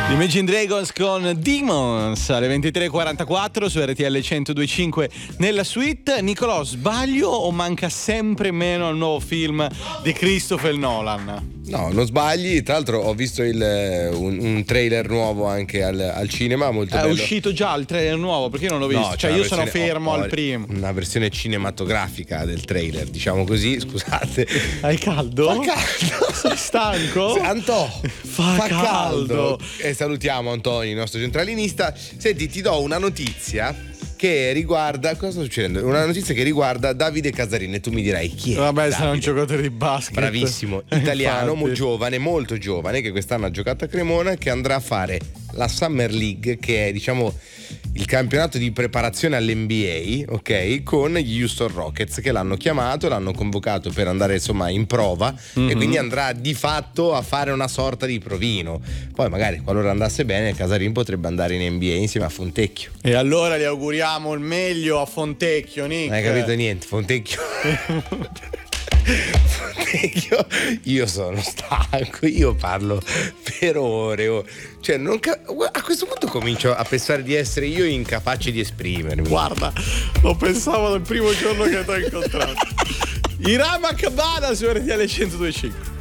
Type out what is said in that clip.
Imagine Dragons con Demons alle 23:44 su RTL 102.5 nella suite. Nicolò, sbaglio o manca sempre meno al nuovo film di Christopher Nolan? No, non sbagli. Tra l'altro ho visto un trailer nuovo anche al cinema, molto bello. È uscito già il trailer nuovo? Perché io non l'ho visto. No, cioè io sono fermo al primo. Una versione cinematografica del trailer, diciamo così, scusate. Hai caldo? Fa caldo. Sei stanco? Antò, fa caldo. E salutiamo Antonio, il nostro centralinista. Senti, ti do una notizia che riguarda, cosa sta succedendo? Una notizia che riguarda Davide Casarin e tu mi dirai chi è. Vabbè, sarà un giocatore di basket. Bravissimo, italiano, Infatti. molto giovane, che quest'anno ha giocato a Cremona, che andrà a fare la Summer League, che è, diciamo, il campionato di preparazione all'NBA, ok? Con gli Houston Rockets, che l'hanno chiamato, l'hanno convocato per andare insomma in prova, e quindi andrà di fatto a fare una sorta di provino. Poi magari qualora andasse bene Casarin potrebbe andare in NBA insieme a Fontecchio. E allora gli auguriamo il meglio a Fontecchio, Nick. Non hai capito niente, Fontecchio. Io sono stanco, io parlo per ore. Cioè, a questo punto comincio a pensare di essere io incapace di esprimermi. Guarda, lo pensavo dal primo giorno che ti ho incontrato. Irama Cabana su RTL 102.5.